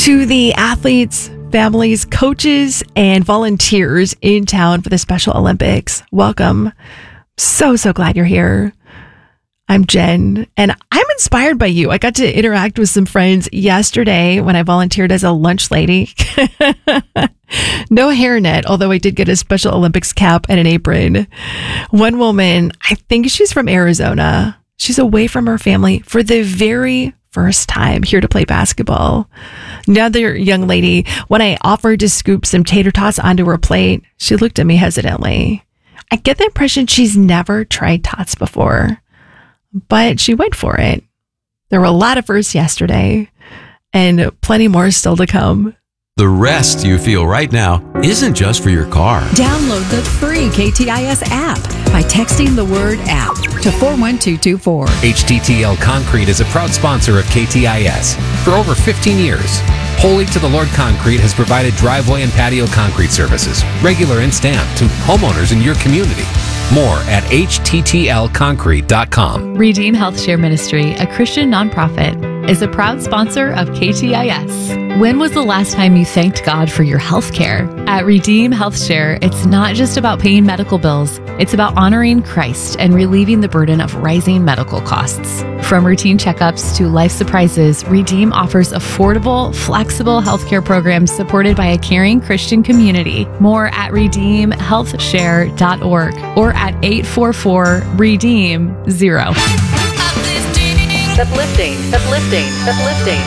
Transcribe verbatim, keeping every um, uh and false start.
To the athletes, families, coaches, and volunteers in town for the Special Olympics, welcome. So, so glad you're here. I'm Jen, and I'm inspired by you. I got to interact with some friends yesterday when I volunteered as a lunch lady. No hairnet, although I did get a Special Olympics cap and an apron. One woman, I think she's from Arizona. She's away from her family for the very first time here to play basketball. Another young lady, when I offered to scoop some tater tots onto her plate, she looked at me hesitantly. I get the impression she's never tried tots before, but she went for it. There were a lot of firsts yesterday and plenty more still to come. The rest you feel right now isn't just for your car. Download the free K T I S app by texting the word app to four one two two four. H T T L Concrete is a proud sponsor of K T I S. For over fifteen years, Holy to the Lord Concrete has provided driveway and patio concrete services, regular and stamped, to homeowners in your community. More at H T T L concrete dot com. Redeem Health Share Ministry, a Christian nonprofit, is a proud sponsor of K T I S. When was the last time you thanked God for your health care? At Redeem Health Share, it's not just about paying medical bills. It's about honoring Christ and relieving the burden of rising medical costs. From routine checkups to life surprises, Redeem offers affordable, flexible healthcare programs supported by a caring Christian community. More at redeem health share dot org or at eight four four redeem zero. Uplifting, uplifting, uplifting.